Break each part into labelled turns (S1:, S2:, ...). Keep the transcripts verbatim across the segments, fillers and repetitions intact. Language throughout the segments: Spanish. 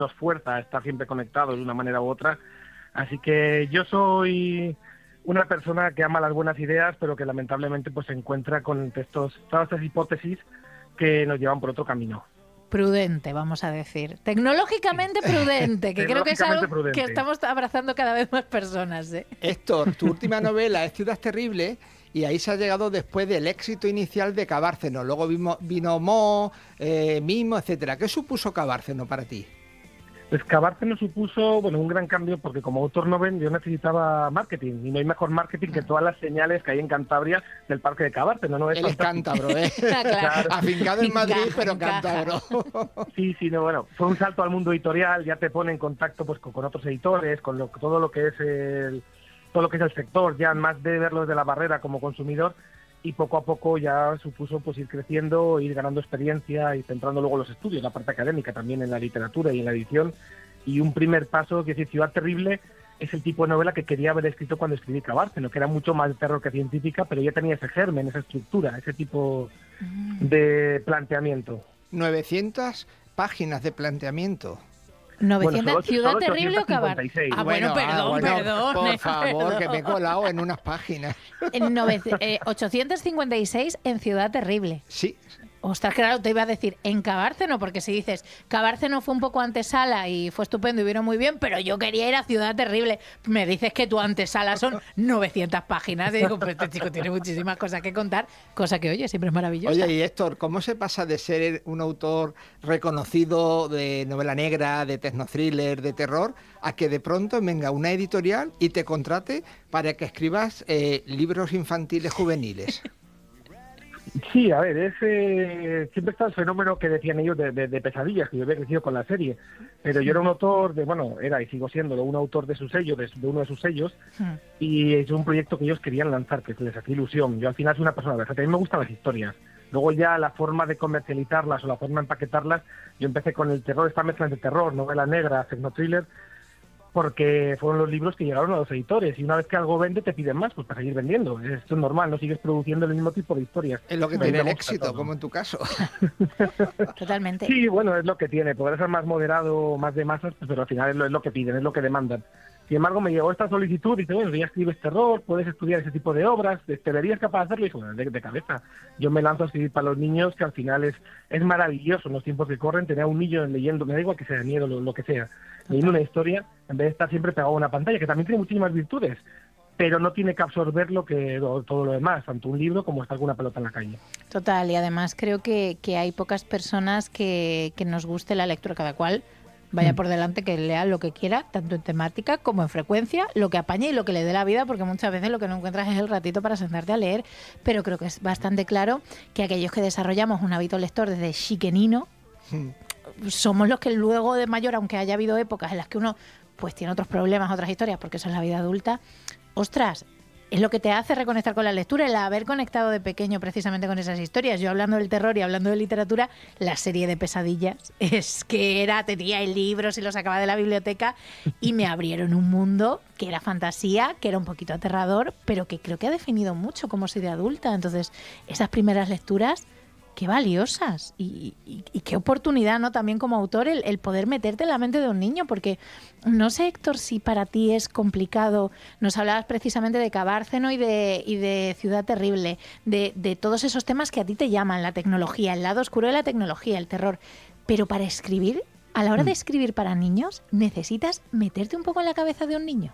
S1: nos fuerza a estar siempre conectados de una manera u otra. Así que yo soy una persona que ama las buenas ideas, pero que lamentablemente pues se encuentra con estos, todas estas hipótesis que nos llevan por otro camino.
S2: Prudente, vamos a decir. Tecnológicamente prudente, que creo que es algo prudente. Que estamos abrazando cada vez más personas, ¿eh?
S3: Héctor, tu última novela es Ciudad Terrible, y ahí se ha llegado después del éxito inicial de Cabárceno. Luego vino, vino Mo, eh, Mimo, etcétera. ¿Qué supuso Cabárceno para ti?
S1: Pues Cabárceno supuso, bueno, un gran cambio, porque como autor novel yo necesitaba marketing, y no hay mejor marketing que todas las señales que hay en Cantabria del parque de Cabárceno, ¿no? Es
S3: Él es cántabro, ¿eh?
S2: Claro.
S3: Afincado en Madrid,
S2: Encaja,
S3: pero
S2: encaja.
S3: cántabro.
S1: Sí, sí, no, bueno, fue un salto al mundo editorial, ya te pone en contacto pues con, con otros editores, con lo, todo lo que es el todo lo que es el sector, ya más de verlo desde la barrera como consumidor, y poco a poco ya supuso pues ir creciendo, ir ganando experiencia y centrando luego los estudios, la parte académica también en la literatura y en la edición. Y un primer paso, que es decir, Ciudad Terrible, es el tipo de novela que quería haber escrito cuando escribí Cabárceno, que era mucho más de terror que científica, pero ya tenía ese germen, esa estructura, ese tipo de planteamiento.
S3: novecientas páginas de planteamiento.
S2: novecientos,
S1: Bueno, solo-
S2: Ciudad
S1: solo
S2: Terrible o Cabárceno.
S1: ochocientos cincuenta y seis.
S2: Ah, bueno,
S3: Bueno,
S2: perdón,
S3: ah, bueno,
S2: perdón.
S3: Por
S2: eh,
S3: favor,
S2: perdón.
S3: que me he colado en unas páginas.
S2: En nove- eh, ochocientos cincuenta y seis en Ciudad Terrible.
S3: Sí.
S2: Ostras, claro, te iba a decir en Cabárceno, porque si dices Cabárceno fue un poco antesala y fue estupendo y vino muy bien, pero yo quería ir a Ciudad Terrible. Me dices que tu antesala son novecientas páginas. Y digo, pues este chico tiene muchísimas cosas que contar, cosa que, oye, siempre es maravillosa.
S3: Oye, y Héctor, ¿cómo se pasa de ser un autor reconocido de novela negra, de tecnothriller, de terror, a que de pronto venga una editorial y te contrate para que escribas eh, libros infantiles juveniles?
S1: Sí, a ver, es, eh, siempre está el fenómeno que decían ellos de, de, de pesadillas, que yo había crecido con la serie, pero yo era un autor de, bueno, era y sigo siendo un autor de su sello, de, de uno de sus sellos,
S2: Hmm.
S1: y es un proyecto que ellos querían lanzar, que les hacía ilusión. Yo al final soy una persona versátil, a mí me gustan las historias. Luego ya la forma de comercializarlas o la forma de empaquetarlas, yo empecé con el terror, esta mezcla entre terror, novela negra, tecnothriller, porque fueron los libros que llegaron a los editores, y una vez que algo vende te piden más, pues para seguir vendiendo. Esto es normal, no sigues produciendo el mismo tipo de historias.
S3: Es lo que
S1: Pero
S3: tiene el
S1: me gusta
S3: éxito,
S1: todo.
S3: como en tu caso.
S2: Totalmente.
S1: Sí, bueno, es lo que tiene. Podrá ser más moderado, más de masas, pues, pero al final es lo, es lo que piden, es lo que demandan. Sin embargo, me llegó esta solicitud y dice, bueno, ya escribes terror, puedes estudiar ese tipo de obras, ¿te verías capaz de hacerlo? Y dije, bueno, de, de cabeza. Yo me lanzo a escribir para los niños, que al final es, es maravilloso en los tiempos que corren, tener a un niño leyendo, me da igual que sea miedo, lo, lo que sea, leyendo una historia, en vez de estar siempre pegado a una pantalla, que también tiene muchísimas virtudes, pero no tiene que absorber lo que lo- todo lo demás, tanto un libro como estar con una pelota en la calle.
S2: Total, y además creo que, que hay pocas personas que, que nos guste la lectura, cada cual vaya por delante, que lea lo que quiera, tanto en temática como en frecuencia, lo que apañe y lo que le dé la vida, porque muchas veces lo que no encuentras es el ratito para sentarte a leer, pero creo que es bastante claro que aquellos que desarrollamos un hábito lector desde chiquenino, somos los que luego de mayor, aunque haya habido épocas en las que uno pues tiene otros problemas, otras historias, porque eso es la vida adulta, ostras, es lo que te hace reconectar con la lectura, el haber conectado de pequeño precisamente con esas historias. Yo hablando del terror y hablando de literatura, la serie de Pesadillas es que era, tenía el libro, si lo sacaba de la biblioteca y me abrieron un mundo que era fantasía, que era un poquito aterrador, pero que creo que ha definido mucho cómo soy de adulta. Entonces, esas primeras lecturas, qué valiosas y, y, y qué oportunidad, ¿no? También como autor el, el poder meterte en la mente de un niño, porque no sé, Héctor, si para ti es complicado. Nos hablabas precisamente de Cabárceno y de, y de Ciudad Terrible, de, de todos esos temas que a ti te llaman, la tecnología, el lado oscuro de la tecnología, el terror, pero para escribir, a la hora de escribir para niños, necesitas meterte un poco en la cabeza de un niño.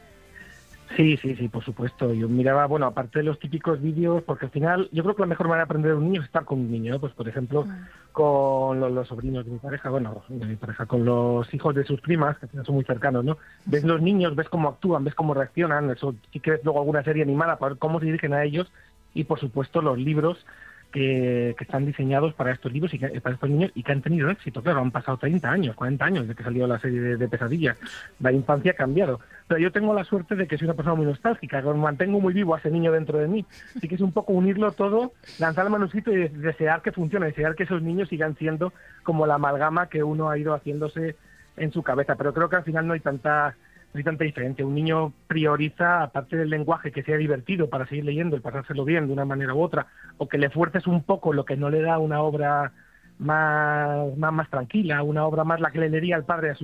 S1: Sí, sí, sí, por supuesto. Yo miraba, bueno, aparte de los típicos vídeos, porque al final yo creo que la mejor manera de aprender de un niño es estar con un niño, ¿no? Pues por ejemplo, con los, los sobrinos de mi pareja, bueno, de mi pareja, con los hijos de sus primas, que son muy cercanos, ¿no? Ves los niños, ves cómo actúan, ves cómo reaccionan, eso sí que ves luego alguna serie animada para ver cómo se dirigen a ellos, y por supuesto los libros que, que están diseñados para estos libros y que, para estos niños y que han tenido éxito. Claro, han pasado treinta años, cuarenta años desde que salió la serie de, de Pesadillas. La infancia ha cambiado. Pero yo tengo la suerte de que soy una persona muy nostálgica, que mantengo muy vivo a ese niño dentro de mí. Así que es un poco unirlo todo, lanzar el manuscrito y desear que funcione, desear que esos niños sigan siendo como la amalgama que uno ha ido haciéndose en su cabeza. Pero creo que al final no hay tanta... No hay tanta diferencia. Un niño prioriza, aparte del lenguaje, que sea divertido para seguir leyendo y pasárselo bien de una manera u otra, o que le fuerces un poco lo que no le da una obra más, más, más tranquila, una obra más la que le leería el padre a su